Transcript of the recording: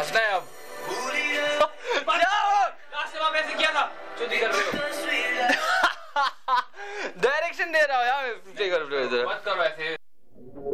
हंसना है अब। लास्ट टाइम आप ऐसे किया था, चुदी कर